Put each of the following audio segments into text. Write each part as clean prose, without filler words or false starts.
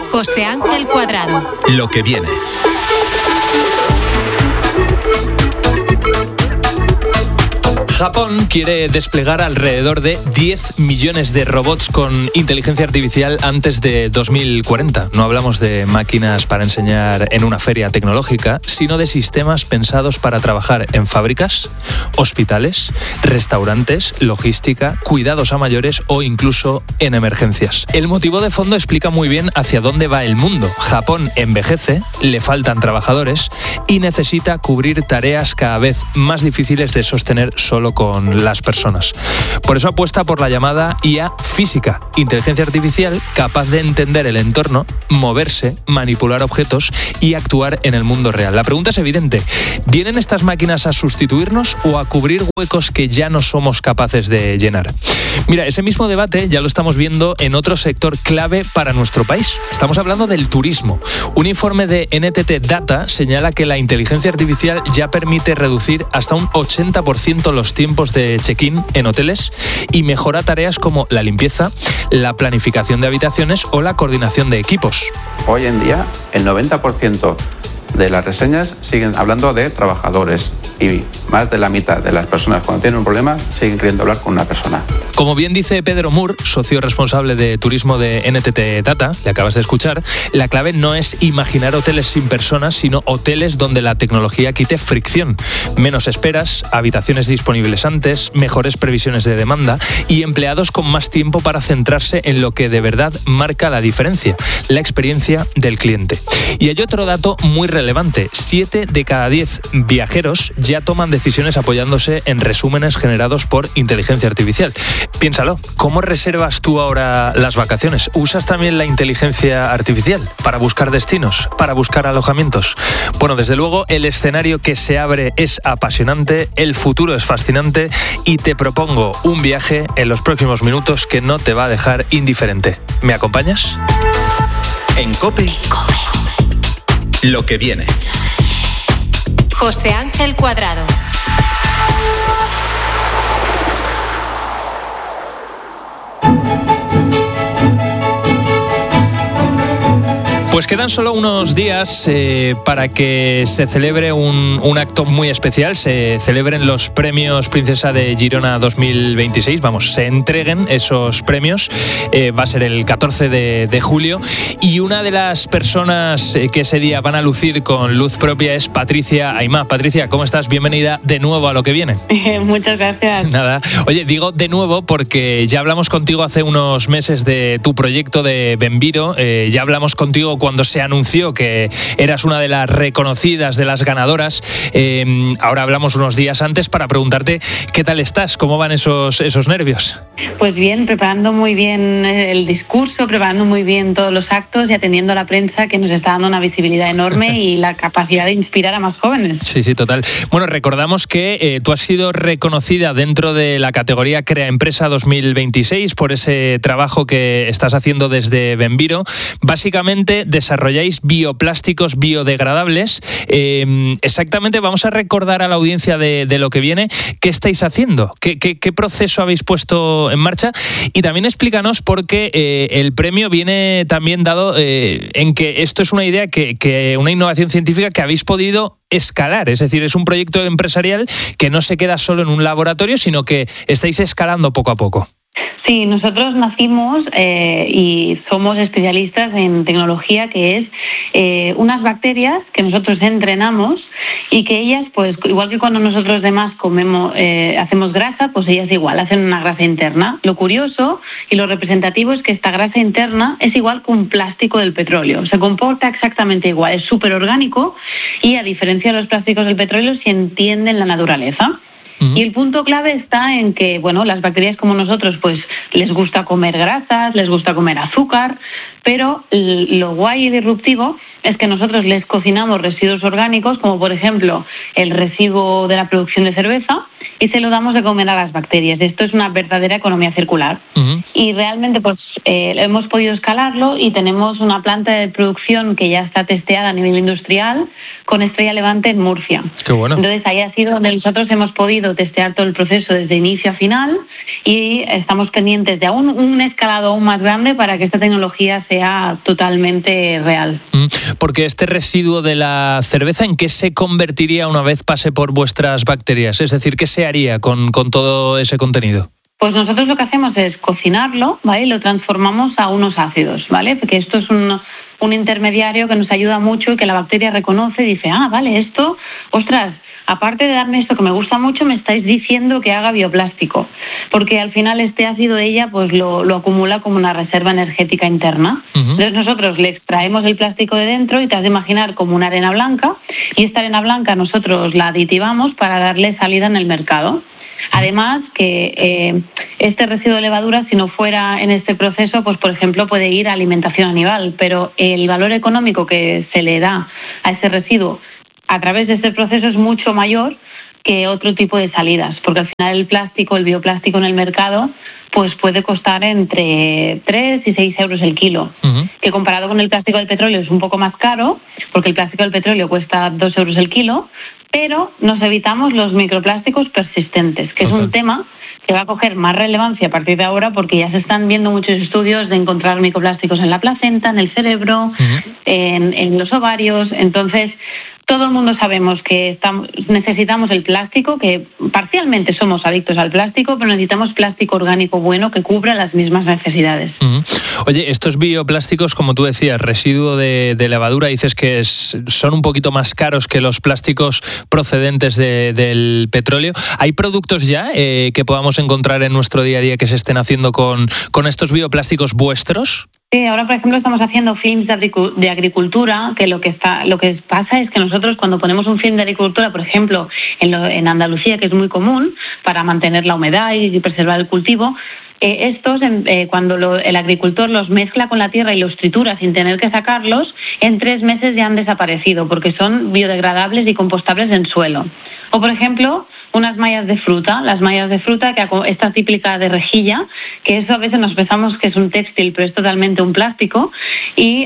José Ángel Cuadrado. Lo que viene. Japón quiere desplegar alrededor de 10 millones de robots con inteligencia artificial antes de 2040. No hablamos de máquinas para enseñar en una feria tecnológica, sino de sistemas pensados para trabajar en fábricas, hospitales, restaurantes, logística, cuidados a mayores o incluso en emergencias. El motivo de fondo explica muy bien hacia dónde va el mundo. Japón envejece, le faltan trabajadores y necesita cubrir tareas cada vez más difíciles de sostener solo con las personas. Por eso apuesta por la llamada IA física, inteligencia artificial capaz de entender el entorno, moverse, manipular objetos y actuar en el mundo real. La pregunta es evidente: ¿vienen estas máquinas a sustituirnos o a cubrir huecos que ya no somos capaces de llenar? Mira, ese mismo debate ya lo estamos viendo en otro sector clave para nuestro país. Estamos hablando del turismo. Un informe de NTT Data señala que la inteligencia artificial ya permite reducir hasta un 80% los tiempos de check-in en hoteles y mejora tareas como la limpieza, la planificación de habitaciones o la coordinación de equipos. Hoy en día, el 90% de las reseñas siguen hablando de trabajadores y más de la mitad de las personas cuando tienen un problema siguen queriendo hablar con una persona. Como bien dice Pedro Moore, socio responsable de turismo de NTT Data, le acabas de escuchar, la clave no es imaginar hoteles sin personas, sino hoteles donde la tecnología quite fricción. Menos esperas, habitaciones disponibles antes, mejores previsiones de demanda y empleados con más tiempo para centrarse en lo que de verdad marca la diferencia, la experiencia del cliente. Y hay otro dato muy relevante: 7 de cada 10 viajeros ya toman decisiones apoyándose en resúmenes generados por inteligencia artificial. Piénsalo, ¿cómo reservas tú ahora las vacaciones? ¿Usas también la inteligencia artificial para buscar destinos, para buscar alojamientos? Bueno, desde luego el escenario que se abre es apasionante, el futuro es fascinante y te propongo un viaje en los próximos minutos que no te va a dejar indiferente. ¿Me acompañas? En COPE, lo que viene. José Ángel Cuadrado. Pues quedan solo unos días para que se celebre un acto muy especial. Se celebren los premios Princesa de Girona 2026. Vamos, se entreguen esos premios. Va a ser el 14 de julio. Y una de las personas que ese día van a lucir con luz propia es Patricia Aimá. Patricia, ¿cómo estás? Bienvenida de nuevo a Lo que viene. Muchas gracias. Nada. Oye, digo de nuevo porque ya hablamos contigo hace unos meses de tu proyecto de Benviro. Ya hablamos contigo cuando se anunció que eras una de las reconocidas, de las ganadoras. Ahora hablamos unos días antes para preguntarte qué tal estás, cómo van esos nervios. Pues bien, preparando muy bien el discurso, preparando muy bien todos los actos y atendiendo a la prensa, que nos está dando una visibilidad enorme y la capacidad de inspirar a más jóvenes. Sí, total. Bueno, recordamos que tú has sido reconocida dentro de la categoría Crea Empresa 2026 por ese trabajo que estás haciendo desde Benviro. Básicamente desarrolláis bioplásticos biodegradables. Exactamente, vamos a recordar a la audiencia de Lo que viene qué estáis haciendo, qué proceso habéis puesto en marcha, y también explícanos por qué el premio viene también dado en que esto es una idea, que una innovación científica que habéis podido escalar, es decir, es un proyecto empresarial que no se queda solo en un laboratorio, sino que estáis escalando poco a poco. Sí, nosotros nacimos y somos especialistas en tecnología, que es unas bacterias que nosotros entrenamos y que ellas, pues igual que cuando nosotros demás comemos, hacemos grasa, pues ellas igual hacen una grasa interna. Lo curioso y lo representativo es que esta grasa interna es igual que un plástico del petróleo, se comporta exactamente igual, es súper orgánico y, a diferencia de los plásticos del petróleo, se entiende en la naturaleza. Y el punto clave está en que, bueno, las bacterias como nosotros, pues les gusta comer grasas, les gusta comer azúcar, pero lo guay y disruptivo es que nosotros les cocinamos residuos orgánicos, como por ejemplo el residuo de la producción de cerveza, y se lo damos de comer a las bacterias. Esto es una verdadera economía circular. Y realmente pues hemos podido escalarlo y tenemos una planta de producción que ya está testeada a nivel industrial con Estrella Levante en Murcia. Qué bueno. Entonces ahí ha sido donde nosotros hemos podido testear todo el proceso desde inicio a final y estamos pendientes de un escalado aún más grande para que esta tecnología sea totalmente real. Porque este residuo de la cerveza, ¿en qué se convertiría una vez pase por vuestras bacterias? Es decir, ¿qué se haría con todo ese contenido? Pues nosotros lo que hacemos es cocinarlo, ¿vale? Y lo transformamos a unos ácidos, ¿vale? Porque esto es un intermediario que nos ayuda mucho y que la bacteria reconoce y dice, vale, esto, ostras, aparte de darme esto que me gusta mucho, me estáis diciendo que haga bioplástico. Porque al final este ácido de ella pues lo acumula como una reserva energética interna. Entonces nosotros le extraemos el plástico de dentro y te has de imaginar como una arena blanca, y esta arena blanca nosotros la aditivamos para darle salida en el mercado. Además que este residuo de levadura, si no fuera en este proceso, pues por ejemplo puede ir a alimentación animal, pero el valor económico que se le da a ese residuo a través de este proceso es mucho mayor que otro tipo de salidas, porque al final el bioplástico en el mercado pues puede costar entre 3 y 6 euros el kilo, que comparado con el plástico del petróleo es un poco más caro, porque el plástico del petróleo cuesta 2 euros el kilo, pero nos evitamos los microplásticos persistentes, que es un tema que va a coger más relevancia a partir de ahora, porque ya se están viendo muchos estudios de encontrar microplásticos en la placenta, en el cerebro, en los ovarios. Entonces, todo el mundo sabemos que necesitamos el plástico, que parcialmente somos adictos al plástico, pero necesitamos plástico orgánico bueno que cubra las mismas necesidades. Oye, estos bioplásticos, como tú decías, residuo de levadura, dices que son un poquito más caros que los plásticos procedentes del petróleo. ¿Hay productos ya que podamos encontrar en nuestro día a día que se estén haciendo con estos bioplásticos vuestros? Sí, ahora por ejemplo estamos haciendo films de agricultura, que lo que pasa es que nosotros cuando ponemos un film de agricultura, por ejemplo, en Andalucía, que es muy común para mantener la humedad y preservar el cultivo, estos, cuando el agricultor los mezcla con la tierra y los tritura sin tener que sacarlos, en 3 meses ya han desaparecido porque son biodegradables y compostables en suelo. O, por ejemplo, unas mallas de fruta, que esta típica de rejilla, que eso a veces nos pensamos que es un textil, pero es totalmente un plástico, y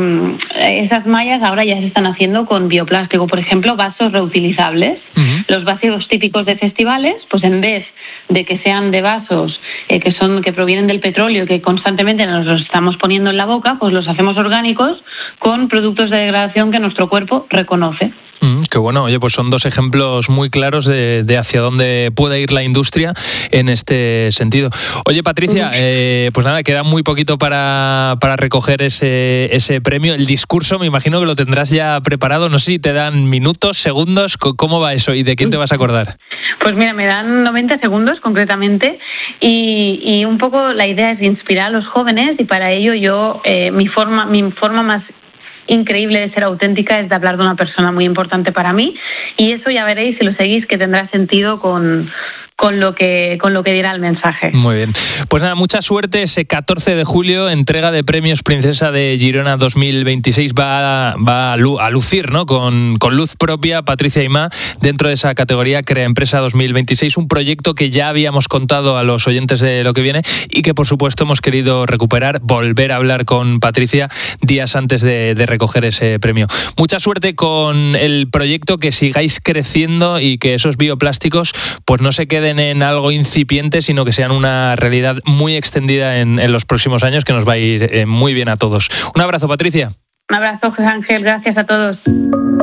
esas mallas ahora ya se están haciendo con bioplástico. Por ejemplo, vasos reutilizables. Los vasos típicos de festivales, pues en vez de que sean de vasos que provienen del petróleo, que constantemente nos los estamos poniendo en la boca, pues los hacemos orgánicos con productos de degradación que nuestro cuerpo reconoce. Qué bueno. Oye, pues son 2 ejemplos muy claros de hacia dónde puede ir la industria en este sentido. Oye, Patricia, pues nada, queda muy poquito para recoger ese premio. El discurso, me imagino que lo tendrás ya preparado. No sé si te dan minutos, segundos. ¿Cómo va eso? ¿Y de quién te vas a acordar? Pues mira, me dan 90 segundos concretamente y un poco la idea es inspirar a los jóvenes, y para ello yo, mi forma más increíble de ser auténtica es de hablar de una persona muy importante para mí, y eso ya veréis, si lo seguís, que tendrá sentido con lo que dirá el mensaje. Muy bien. Pues nada, mucha suerte. Ese 14 de julio, entrega de premios Princesa de Girona 2026 va a lucir, ¿no? Con luz propia, Patricia Aimá, dentro de esa categoría Crea Empresa 2026, un proyecto que ya habíamos contado a los oyentes de Lo que Viene y que por supuesto hemos querido recuperar, volver a hablar con Patricia días antes de recoger ese premio. Mucha suerte con el proyecto, que sigáis creciendo y que esos bioplásticos pues no se queden en algo incipiente, sino que sean una realidad muy extendida en los próximos años, que nos va a ir muy bien a todos. Un abrazo, Patricia. Un abrazo, José Ángel. Gracias a todos.